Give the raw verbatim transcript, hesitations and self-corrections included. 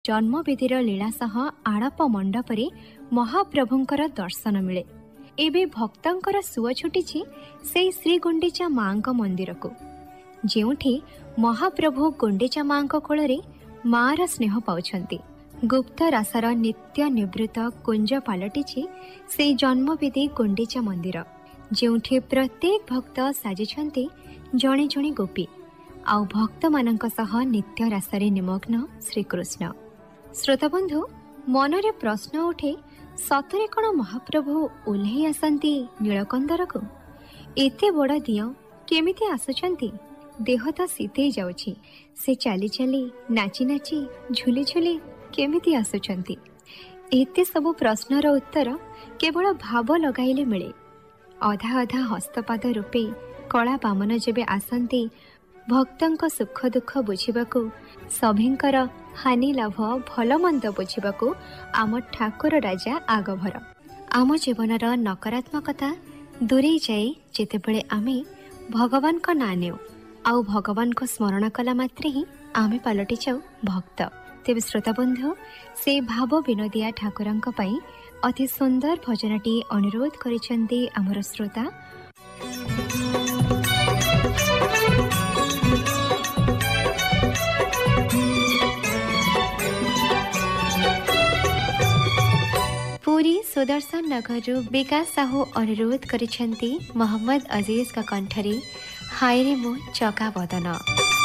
जन्मवेदीर लीला सह आड़प मंडपरे महाप्रभुंकर दर्शन मिले। एबे भक्तंकर सुଅ छुटिछि से श्री गुंडीचा मांक मंदिर को, जेउठी महाप्रभु गुंडीचा मांक कोଳରେ मार स्नेह पाउछंती। गुप्त रासर नित्य निवृत्त कुंज पालटिछि से जन्मवेदी गुंडीचा मंदिर, जेउठी प्रत्येक भक्त साजिछंती जणे जणे गोपी आउ भक्त मानक सह नित्य रासरे निमग्न श्रीकृष्ण। श्रोताबंधु, मनरे प्रश्न उठे, सतरे कण महाप्रभु ओह्लै आसंती नीलकंदर को? एते बड़ दिय केमिति आसुछंती? देह तो शीतै जाउछि, से चाली चाली नाची नाची झुली झुली केमिति आसुछंती? एते सबु प्रश्नर उत्तर केवल भाव लगाइले मिले। अधा अधा हस्तपाद रूपे कला बामन जेबे आसंती भक्तंक सुख दुख बुझिबाकू, सभिंकर हानि लाभ भल मंद बुझिबाकू आम ठाकुर राजा आगभर। आम जीवनर नकारात्मकता दूरे जाए जेतेबेले आमे भगवान का ना नेउ आउ भगवान को स्मरण कला मात्रे ही आमे पलटि जाऊ भक्त। तेबे श्रोता बंधु, से भाव विनोदिया ठाकुरंक पई अति सुंदर भजनटी अनुरोध करिसेंती आमर श्रोता। पूरी सुदर्शन नगर विकास साहू अनुरोध करिसेंती मोहम्मद अजीज का कंठरी हाय रे मो चका बदन।